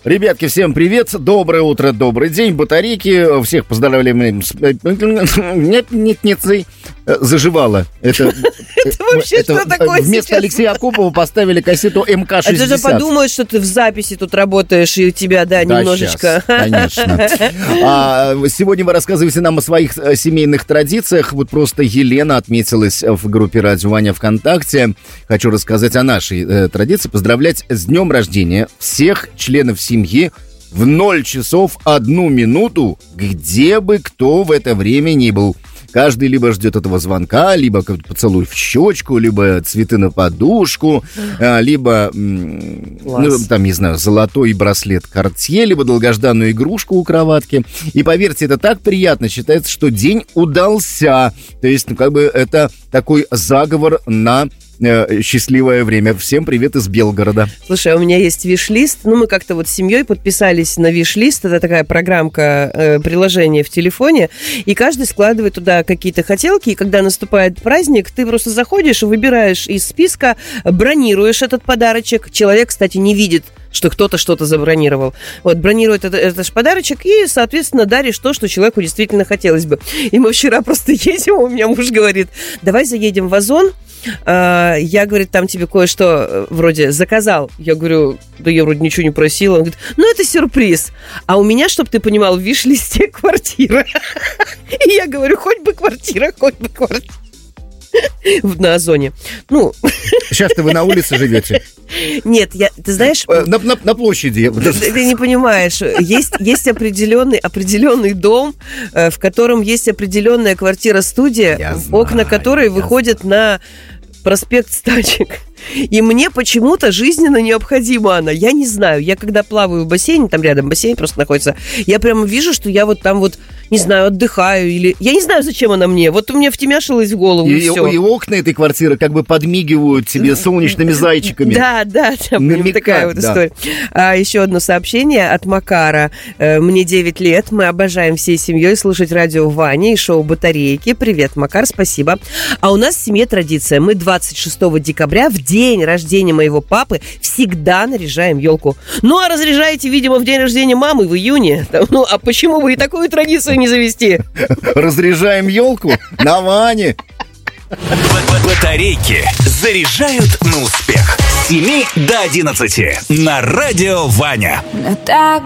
Ребятки, всем привет, доброе утро, добрый день, батарейки, всех поздравляем с нет-нет-нет-цей. Заживала. Это вообще что такое? Вместо Алексея Акопова поставили кассету МК-60. А ты же подумаешь, что ты в записи тут работаешь, и у тебя, немножечко. Сейчас, конечно. Сегодня вы рассказываете нам о своих семейных традициях. Вот просто Елена отметилась в группе «Радио Ваня» ВКонтакте. Хочу рассказать о нашей традиции. Поздравлять с днем рождения всех членов семьи в 0 часов 1 минуту, где бы кто в это время ни был. Каждый либо ждет этого звонка, либо поцелуй в щечку, либо цветы на подушку, либо, золотой браслет Cartier, либо долгожданную игрушку у кроватки. И поверьте, это так приятно. Считается, что день удался. То есть, это такой заговор на счастливое время. Всем привет из Белгорода. Слушай, у меня есть виш-лист. Мы как-то с семьей подписались на виш-лист. Это такая программка, приложение в телефоне. И каждый складывает туда какие-то хотелки. И когда наступает праздник, ты просто заходишь, выбираешь из списка, бронируешь этот подарочек. Человек, кстати, не видит, что кто-то что-то забронировал. Бронирует этот подарочек и, соответственно, даришь то, что человеку действительно хотелось бы. И мы вчера просто едем, у меня муж говорит, давай заедем в Озон. Я, говорит, там тебе кое-что вроде заказал. Я говорю, да я вроде ничего не просила. Он говорит, это сюрприз. А у меня, чтобы ты понимал, в виш-листе квартира. И я говорю, хоть бы квартира. На Озоне. Сейчас-то вы на улице живете? Нет, ты знаешь... На площади. Ты не понимаешь. Есть определенный дом, в котором есть определенная квартира-студия, окна которой выходят на проспект Стачек. И мне почему-то жизненно необходима она. Я не знаю. Я когда плаваю в бассейне, там рядом бассейн просто находится, я прямо вижу, что я там не знаю, отдыхаю или... Я не знаю, зачем она мне. У меня втемяшилось в голову, и все. И окна этой квартиры подмигивают тебе солнечными зайчиками. Да, такая история. Еще одно сообщение от Макара. Мне 9 лет. Мы обожаем всей семьей слушать радио Ваня и шоу «Батарейки». Привет, Макар, спасибо. А у нас в семье традиция. Мы 26 декабря, в день рождения моего папы, всегда наряжаем елку. А разряжаете, видимо, в день рождения мамы в июне. А почему бы и такую традицию не завести? Разряжаем елку на Ване. Батарейки заряжают на успех. С 7 до 11 на радио Ваня.